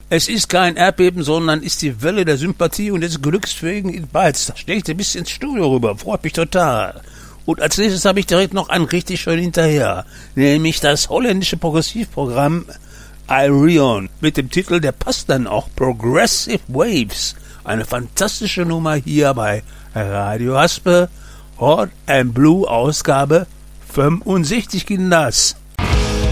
Es ist kein Erdbeben, sondern ist die Welle der Sympathie und des Glücksfähigen Balz. Da stehe ich bis ins Studio rüber, freut mich total. Und als nächstes habe ich direkt noch einen richtig schön hinterher, nämlich das holländische Progressivprogramm Irion mit dem Titel, der passt dann auch, Progressive Waves. Eine fantastische Nummer hier bei Radio Haspe, Hot and Blue Ausgabe 65, Kinders.